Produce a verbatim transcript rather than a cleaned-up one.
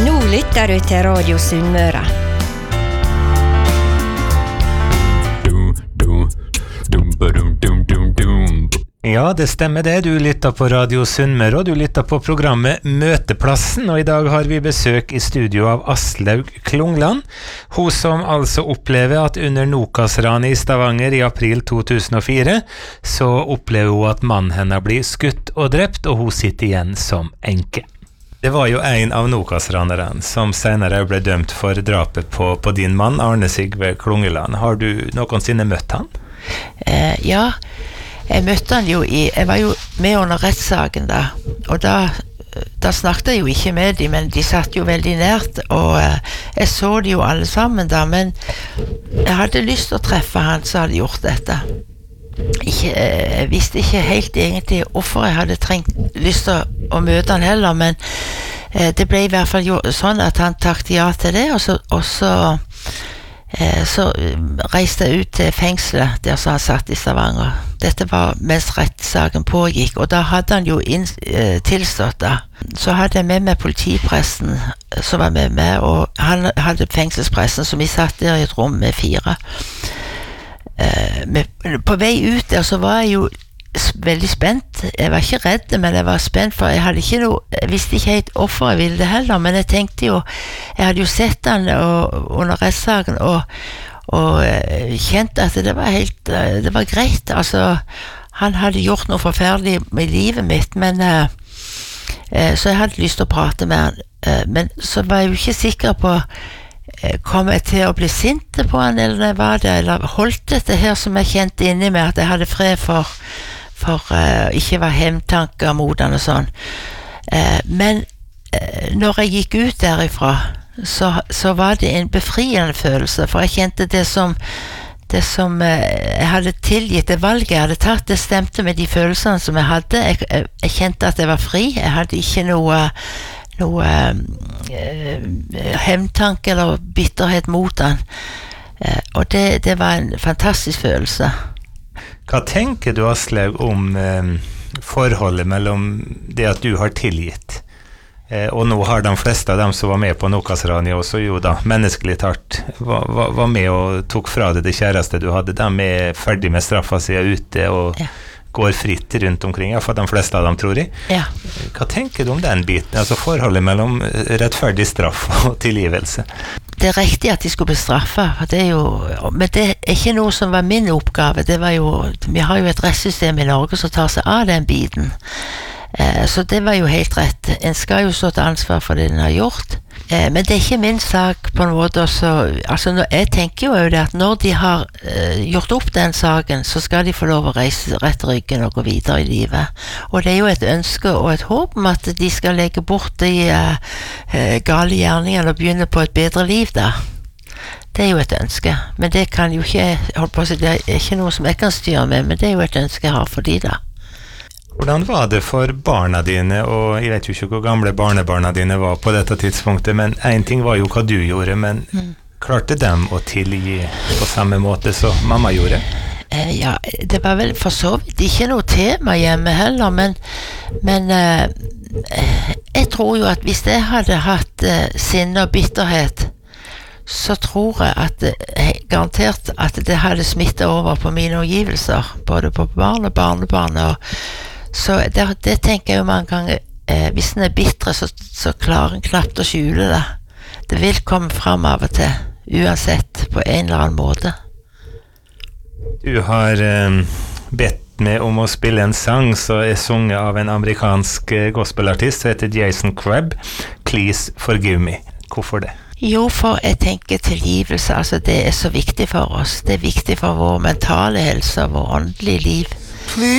Nå lytter du til Radio Sunnmøre. Ja, det stemmer det. Du lytter på Radio Sunnmøre, og du lytter på programmet Møteplassen, og i dag har vi besøk i studio av Aslaug Klungland, hun som altså opplever at under Nokas-ranet i Stavanger i april to tusen og fire, så opplever hun at mannen henne blir skutt og drept, og hun sitter igjen som enke. Det var jo en av Nokas-ranerne som senere ble dømt for drapet på, på din mann, Arne Sigve Klungland. Har du noensinne møtt han? Eh, ja, jeg møtte han jo i, jeg var jo med under rettssaken da, og da, da snakket jeg jo ikke med dem, men de satt jo veldig nært, og eh, jeg så de jo alle sammen da, men jeg hadde lyst til å treffe han som hadde gjort dette. Ikke, jeg visste ikke helt egentlig hvorfor jeg hadde trengt lyst til å, å møte han heller, men eh, det ble i hvert fall jo, sånn at han takket ja til det, og så, og så, eh, så reiste jeg ut til fengselet der som han satt i Stavanger. Dette var mens rettssaken pågikk, og da hadde han jo inn, eh, tilstått da. Så hadde jeg med meg politipresten som var med meg, og han hadde fengselspresten, som vi satt der i et rom med fire. Uh, med, på vei ut der så var jeg jo veldig spent. Jeg var ikke redd, men jeg var spent, for jeg hadde ikke noe, jeg visste ikke helt hvorfor jeg ville det heller, men jeg tenkte jo, jeg hadde jo sett han og, under rettssaken og, og uh, kjent at det var helt, uh, det var greit, altså han hadde gjort noe forferdelig med livet mitt, men uh, uh, så jeg hadde lyst til å prate med han, uh, men så var jeg jo ikke sikker på kom jeg til å bli sinte på han, eller var det, eller holdt dette her som jeg kjente inni meg, at jeg hadde fred for, for uh, ikke var hemtanker mot han og sånn. Uh, men uh, når jeg gikk ut derifra, så, så var det en befriende følelse, for jeg kjente det som, det som uh, jeg hadde tilgitt, det valget jeg hadde tatt, det stemte med de følelsene som jeg hadde. Jeg, jeg, jeg kjente at jeg var fri, jeg hadde ikke noe noe eh, hemtanke eller bitterhet mot han, eh, og det, det var en fantastisk følelse. Hva tenker du, Aslaug, om eh, forholdet mellom det at du har tilgitt, eh, og nå har de fleste av dem som var med på Nokas-ranet også, jo da, menneskelig talt, var, var, var med og tok fra det det kjæreste du hadde, de er ferdig med straffa seg ute og ja. Går fritt rundt omkring, ja, for de fleste av dem, tror jeg. Ja. Hva tenker du om den biten, altså forholdet mellom rettferdig straff og tilgivelse? Det er riktig at de skulle bestraffe, for det er jo, men det er ikke noe som var min oppgave, det var jo, vi har jo et rettssystem i Norge som tar seg av den biten, eh, så det var jo helt rett, en skal jo stå til ansvar for det den har gjort, eh, men det er ikke min sak på en måte, så, altså når, jeg tenker jo det at når de har eh, gjort opp den saken, så skal de få lov å reise rett ryggen og gå videre i livet, og det er jo et ønske og et håp om at de skal legge bort de eh, gale gjerningene og begynne på et bedre liv da. Det er jo et ønske, men det kan jo ikke, holdt på å si, det er ikke noe som jeg kan styre med, men det er jo et ønske jeg har for de da. Hvordan var det for barna dine, og jeg vet jo ikke hvor gamle barnebarna dine var på dette tidspunktet, men en ting var jo hva du gjorde, men mm. klarte dem å tilgi på samme måte som mamma gjorde? Eh, ja, det var vel for så vidt ikke noe tema hjemme heller, men, men eh, jeg tror jo at hvis jeg hadde hatt eh, sinne og bitterhet, så tror jeg at eh, garantert at det hadde smittet over på mine omgivelser, både på barn og barnebarn, og så det, det tenker jeg jo mange ganger, eh, hvis den er bittre, så, så klarer en knapt å skjule det. Det vil komme frem av og til, uansett, på en eller annen måte. Du har eh, bedt meg om å spille en sang som er sunget av en amerikansk eh, gospelartist som heter Jason Crabb, Please Forgive Me. Hvorfor det? Jo, for jeg tenker tilgivelse, altså det er så viktig for oss. Det er viktig for vår mentale helse og vår åndelige liv. Please.